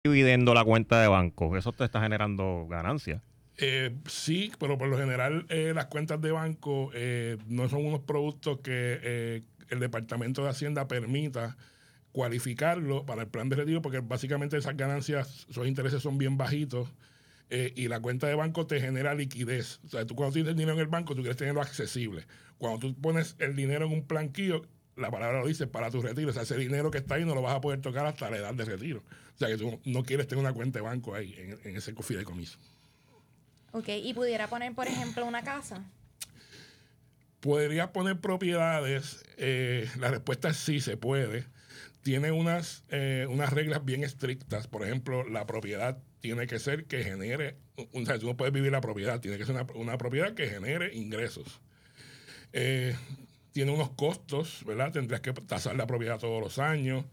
dividendo la cuenta de banco, eso te está generando ganancias. Sí, pero por lo general las cuentas de banco no son unos productos que el Departamento de Hacienda permita cualificarlo para el plan de retiro, porque básicamente esas ganancias, esos intereses son bien bajitos y la cuenta de banco te genera liquidez. O sea, tú cuando tienes el dinero en el banco, tú quieres tenerlo accesible. Cuando tú pones el dinero en un planquillo, la palabra lo dice, para tu retiro. O sea, ese dinero que está ahí no lo vas a poder tocar hasta la edad de retiro. O sea, que tú no quieres tener una cuenta de banco ahí, en ese fideicomiso. Ok, y pudiera poner, por ejemplo, una casa. ¿Podrías poner propiedades? La respuesta es sí, se puede. Tiene unas reglas bien estrictas. Por ejemplo, la propiedad tiene que ser que genere, o sea, tú no puedes vivir la propiedad, tiene que ser una propiedad que genere ingresos. Tiene unos costos, ¿verdad? Tendrías que tasar la propiedad todos los años.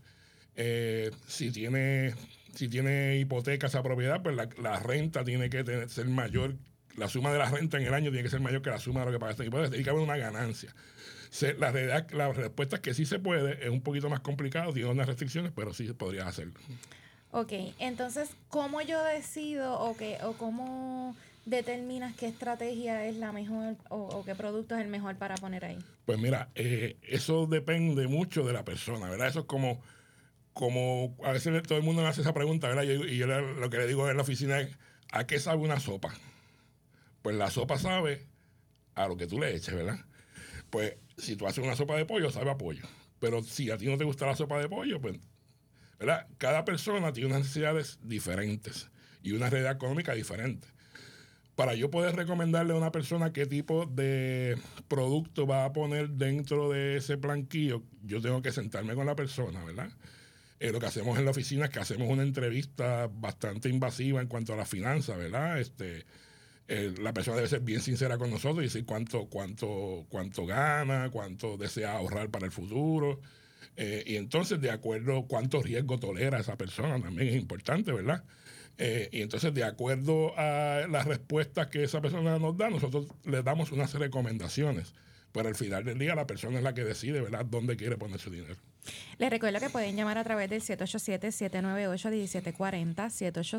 Si tiene hipoteca esa propiedad, pues la renta tiene que ser mayor. La suma de la renta en el año tiene que ser mayor que la suma de lo que pagaste en hipoteca. Tiene que haber una ganancia. La respuesta es que sí se puede, es un poquito más complicado, tiene unas restricciones, pero sí podrías hacerlo. Ok, entonces, ¿cómo yo decido o cómo determinas qué estrategia es la mejor o qué producto es el mejor para poner ahí? Pues mira, eso depende mucho de la persona, ¿verdad? Eso es como a veces todo el mundo me hace esa pregunta, ¿verdad? Y yo lo que le digo en la oficina es, ¿a qué sabe una sopa? Pues la sopa sabe a lo que tú le eches, ¿verdad? Pues si tú haces una sopa de pollo, sabe a pollo. Pero si a ti no te gusta la sopa de pollo, pues, ¿verdad? Cada persona tiene unas necesidades diferentes y una realidad económica diferente. Para yo poder recomendarle a una persona qué tipo de producto va a poner dentro de ese planquillo, yo tengo que sentarme con la persona, ¿verdad? Lo que hacemos en la oficina es que hacemos una entrevista bastante invasiva en cuanto a las finanzas, ¿verdad? La persona debe ser bien sincera con nosotros y decir cuánto gana, cuánto desea ahorrar para el futuro. Y entonces, de acuerdo cuánto riesgo tolera esa persona, también es importante, ¿verdad? Y entonces, de acuerdo a las respuestas que esa persona nos da, nosotros le damos unas recomendaciones. Pero al final del día, la persona es la que decide, ¿verdad?, dónde quiere poner su dinero. Les recuerdo que pueden llamar a través del 787-798-1740,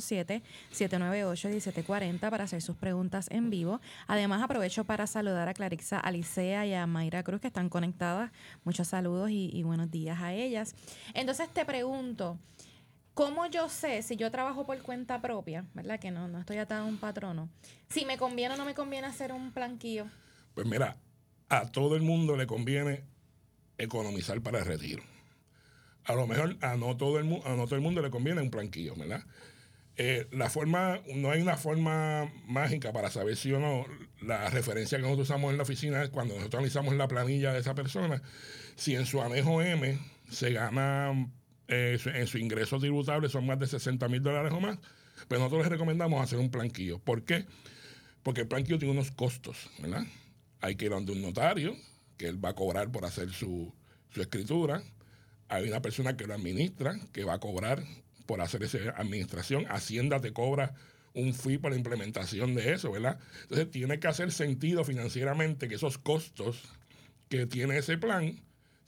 787-798-1740 para hacer sus preguntas en vivo. Además, aprovecho para saludar a Clarixa Alicea y a Mayra Cruz, que están conectadas. Muchos saludos y buenos días a ellas. Entonces, te pregunto, ¿cómo yo sé si yo trabajo por cuenta propia, verdad que no estoy atada a un patrono, si me conviene o no me conviene hacer un planquillo? Pues mira, a todo el mundo le conviene economizar para el retiro. A lo mejor a no todo el mundo le conviene un planquillo, ¿verdad? No hay una forma mágica para saber si o no. La referencia que nosotros usamos en la oficina es cuando nosotros analizamos la planilla de esa persona, si en su anejo M se gana, en su ingreso tributable son más de $60,000 o más, pues nosotros les recomendamos hacer un planquillo. ¿Por qué? Porque el planquillo tiene unos costos, ¿verdad? Hay que ir a donde un notario, que él va a cobrar por hacer su escritura. Hay una persona que lo administra, que va a cobrar por hacer esa administración. Hacienda te cobra un fee por la implementación de eso, ¿verdad? Entonces tiene que hacer sentido financieramente que esos costos que tiene ese plan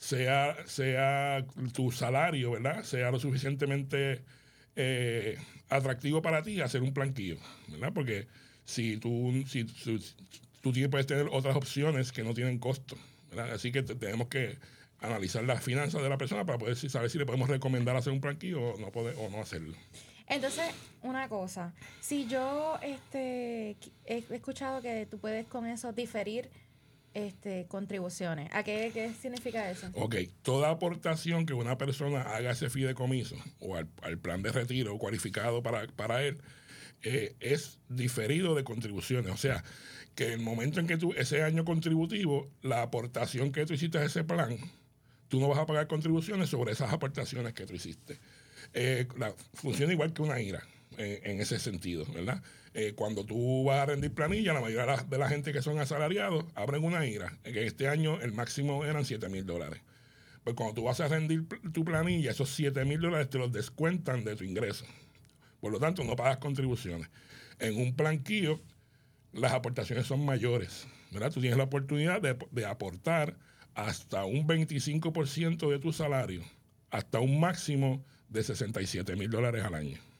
sea tu salario, ¿verdad? Sea lo suficientemente atractivo para ti hacer un planquillo, ¿verdad? Porque si tú puedes tener otras opciones que no tienen costo, ¿verdad? Así que tenemos que analizar las finanzas de la persona para poder saber si le podemos recomendar hacer un planquillo o no hacerlo. Entonces, una cosa, si yo he escuchado que tú puedes con eso diferir contribuciones. ¿A qué significa eso? Ok, toda aportación que una persona haga a ese fideicomiso o al plan de retiro cualificado para él es diferido de contribuciones. O sea, que el momento en que ese año contributivo, la aportación que tú hiciste a ese plan, tú no vas a pagar contribuciones sobre esas aportaciones que tú hiciste. Funciona igual que una IRA en ese sentido, ¿verdad? Cuando tú vas a rendir planilla, la mayoría de la gente que son asalariados abren una IRA, que este año el máximo eran $7,000. Pues cuando tú vas a rendir tu planilla, esos $7,000 te los descuentan de tu ingreso. Por lo tanto, no pagas contribuciones. En un planquillo, las aportaciones son mayores, ¿verdad? Tú tienes la oportunidad de aportar hasta un 25% de tu salario, hasta un máximo de $67,000 al año.